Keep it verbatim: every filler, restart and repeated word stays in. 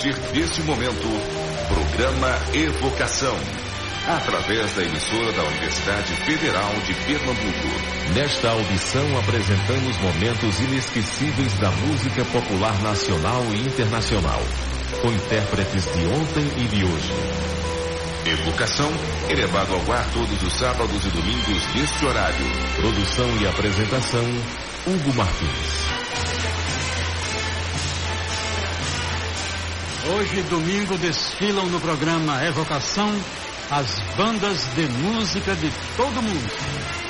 partir deste momento, programa Evocação, através da emissora da Universidade Federal de Pernambuco. Nesta audição apresentamos momentos inesquecíveis da música popular nacional e internacional, com intérpretes de ontem e de hoje. Evocação é levado ao ar todos os sábados e domingos neste horário. Produção e apresentação, Hugo Martins. Hoje, domingo, desfilam no programa Evocação as bandas de música de todo mundo.